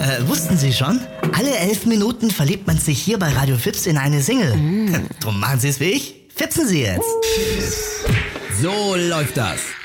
Wussten Sie schon? Alle 11 Minuten verliebt man sich hier bei Radio Fips in eine Single. Drum machen Sie es wie ich. Fipsen Sie jetzt. So läuft das.